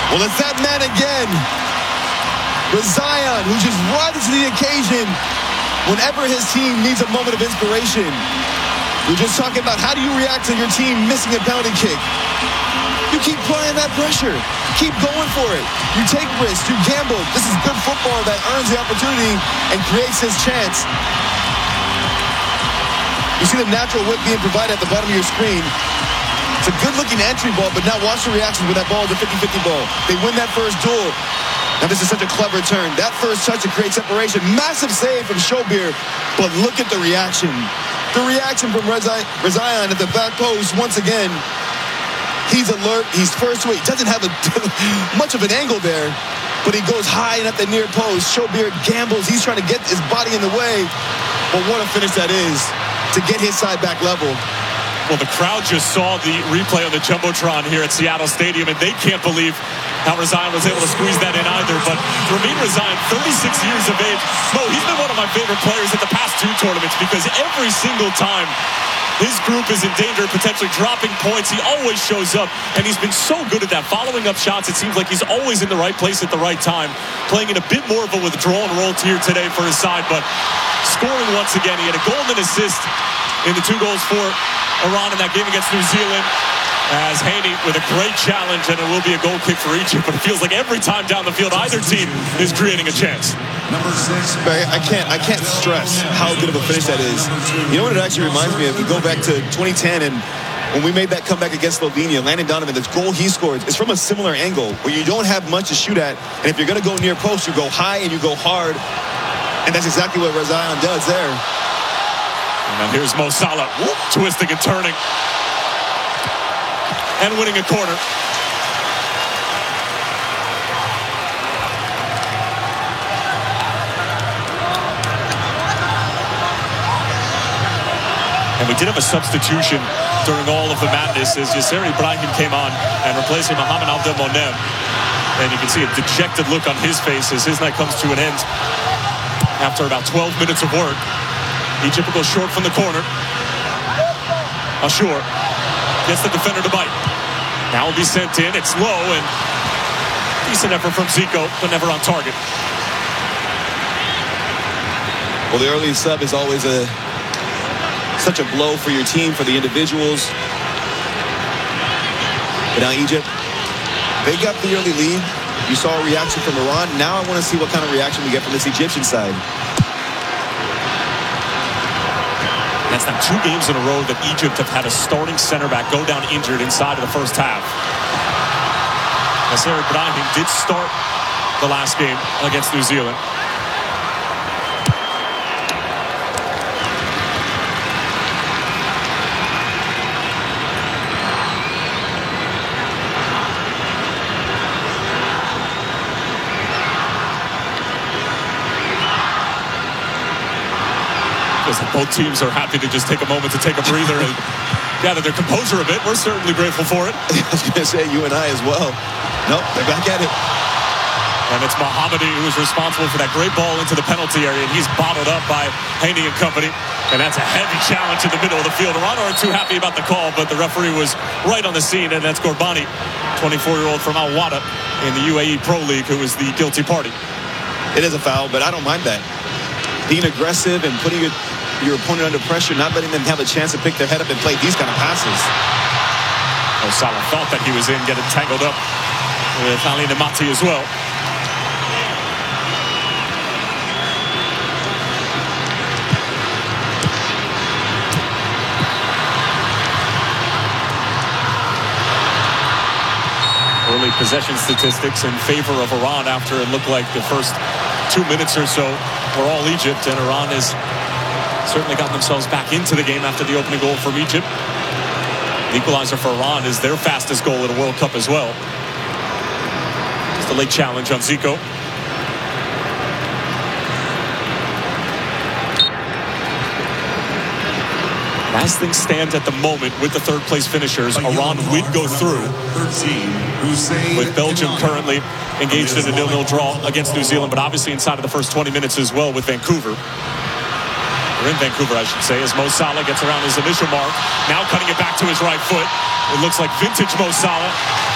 Well, it's that man again. Rezaian, who just rises to the occasion whenever his team needs a moment of inspiration. We're just talking about how do you react to your team missing a penalty kick. You keep applying that pressure. Keep going for it. You take risks. You gamble. This is good football that earns the opportunity and creates his chance. You see the natural whip being provided at the bottom of your screen. It's a good-looking entry ball, but now watch the reactions when that ball is a 50-50 ball. They win that first duel. Now this is such a clever turn. That first touch to create separation. Massive save from Showbeer, but look at the reaction. The reaction from Rezaian at the back post once again. He's alert. He's first to it. He doesn't have much of an angle there, but he goes high and at the near post. Showbeer gambles. He's trying to get his body in the way, but what a finish that is to get his side back level. Well, the crowd just saw the replay on the Jumbotron here at Seattle Stadium, and they can't believe how Rezaian was able to squeeze that in either. But Ramin Rezaian, 36 years of age. Mo, he's been one of my favorite players at the past two tournaments because every single time his group is in danger of potentially dropping points, he always shows up, and he's been so good at that. Following up shots, it seems like he's always in the right place at the right time, playing in a bit more of a withdraw and roll tier today for his side, but scoring once again. He had a goal and an assist in the 2 goals for Iran in that game against New Zealand, as Haney with a great challenge, and it will be a goal kick for Egypt, but it feels like every time down the field either team is creating a chance. Number 6. I can't stress how good of a finish that is. You know what it actually reminds me of? We go back to 2010, and when we made that comeback against Slovenia, Landon Donovan, this goal he scored is from a similar angle where you don't have much to shoot at, and if you're going to go near post, you go high and you go hard, and that's exactly what Rezaian does there. And now here's Mo Salah, twisting and turning and winning a corner. And we did have a substitution during all of the madness as Yasser Ibrahim came on and replacing Mohamed Abdelmonem. And you can see a dejected look on his face as his night comes to an end after about 12 minutes of work. Egypt will go short from the corner. Ashur gets the defender to bite. Now will be sent in. It's low and decent effort from Zico, but never on target. Well, the early sub is always such a blow for your team, for the individuals. But now Egypt, they got the early lead. You saw a reaction from Iran. Now I want to see what kind of reaction we get from this Egyptian side. That's now 2 games in a row that Egypt have had a starting center back go down injured inside of the first half. Yasser Ibrahim did start the last game against New Zealand. Both teams are happy to just take a moment to take a breather and gather their composure a bit. We're certainly grateful for it. I was going to say, you and I as well. Nope, they're back at it. And it's Mohammadi who is responsible for that great ball into the penalty area, and he's bottled up by Haney and company. And that's a heavy challenge in the middle of the field. Iran aren't too happy about the call, but the referee was right on the scene, and that's Gorbani, 24-year-old from Al Wada in the UAE Pro League, who is the guilty party. It is a foul, but I don't mind that. Being aggressive and putting your opponent under pressure, not letting them have a chance to pick their head up and play these kind of passes. Mo Salah thought that he was in, getting tangled up with Ali Nemati as well. Early possession statistics in favor of Iran after it looked like the first 2 minutes or so were all Egypt, and Iran has certainly gotten themselves back into the game after the opening goal from Egypt. The equalizer for Iran is their fastest goal at a World Cup as well. Just a late challenge on Zico. As things stand at the moment with the third place finishers, Iran would go through, with Belgium currently engaged in a 0-0 draw against New Zealand, but obviously inside of the first 20 minutes as well with Vancouver. Or in Vancouver, I should say, as Mo Salah gets around his initial mark. Now cutting it back to his right foot. It looks like vintage Mo Salah.